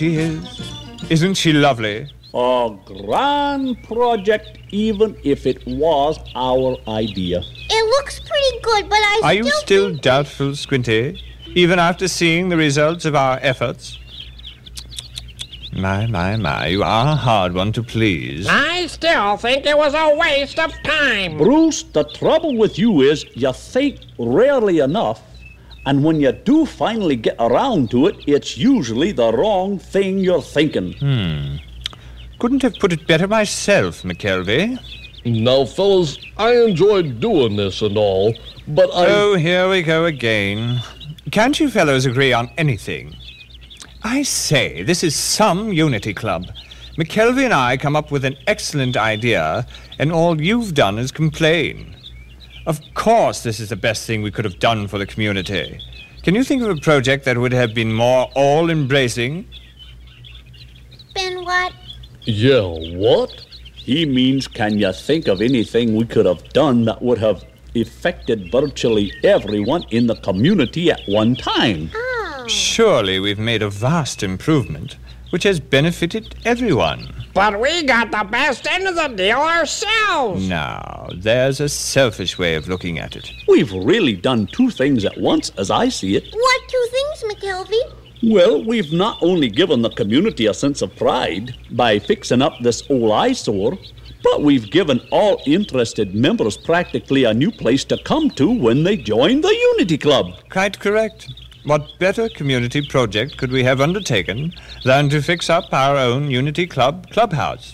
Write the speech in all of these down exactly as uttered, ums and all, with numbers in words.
She is. Isn't she lovely? A grand project, even if it was our idea. It looks pretty good, but I Are still you still think... doubtful, Squinty, even after seeing the results of our efforts? My, my, my, you are a hard one to please. I still think it was a waste of time. Bruce, the trouble with you is you think rarely enough, and when you do finally get around to it, it's usually the wrong thing you're thinking. Hmm. Couldn't have put it better myself, McKelvey. Now, fellas, I enjoyed doing this and all, but I... Oh, here we go again. Can't you fellows agree on anything? I say, this is some unity club. McKelvey and I come up with an excellent idea, and all you've done is complain. Of course this is the best thing we could have done for the community. Can you think of a project that would have been more all-embracing? Ben, what? Yeah, what? He means, can you think of anything we could have done that would have affected virtually everyone in the community at one time? Oh. Surely we've made a vast improvement, which has benefited everyone. But we got the best end of the deal ourselves. Now, there's a selfish way of looking at it. We've really done two things at once, as I see it. What two things, McKelvey? Well, we've not only given the community a sense of pride by fixing up this old eyesore, but we've given all interested members practically a new place to come to when they join the Unity Club. Quite correct. What better community project could we have undertaken than to fix up our own Unity Club clubhouse?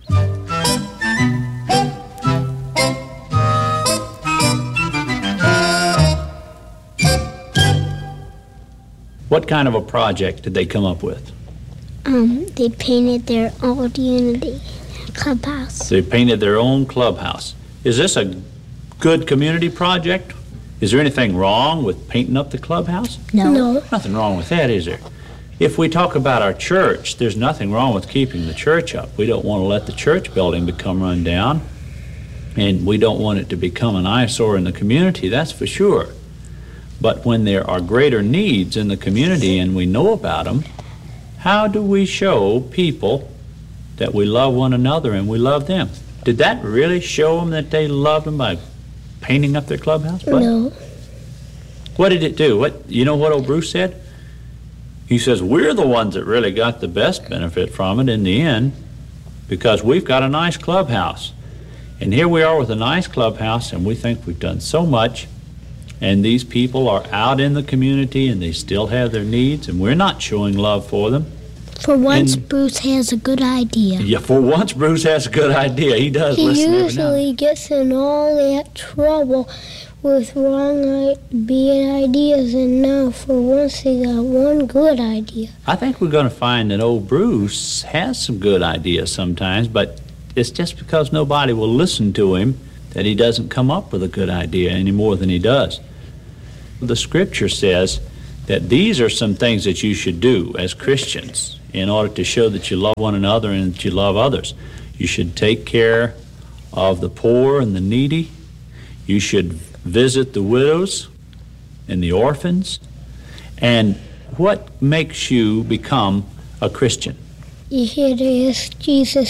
What kind of a project did they come up with? Um, they painted their old Unity clubhouse. They painted their own clubhouse. Is this a good community project? Is there anything wrong with painting up the clubhouse? No. No. Nothing wrong with that, is there? If we talk about our church, there's nothing wrong with keeping the church up. We don't want to let the church building become run down, and we don't want it to become an eyesore in the community, that's for sure. But when there are greater needs in the community and we know about them, how do we show people that we love one another and we love them? Did that really show them that they loved them by painting up their clubhouse? Bud? No. What did it do? What you know what old Bruce said? He says, we're the ones that really got the best benefit from it in the end because we've got a nice clubhouse. And here we are with a nice clubhouse, and we think we've done so much, and these people are out in the community and they still have their needs, and we're not showing love for them. For once, And- Bruce has a good idea. Yeah, for once Bruce has a good idea. He does He listen every now usually and gets in all that trouble with wrong, i- bad ideas, and now for once he got one good idea. I think we're going to find that old Bruce has some good ideas sometimes, but it's just because nobody will listen to him that he doesn't come up with a good idea any more than he does. The scripture says that these are some things that you should do as Christians in order to show that you love one another and that you love others. You should take care of the poor and the needy. You should visit the widows and the orphans. And what makes you become a Christian? You had to ask Jesus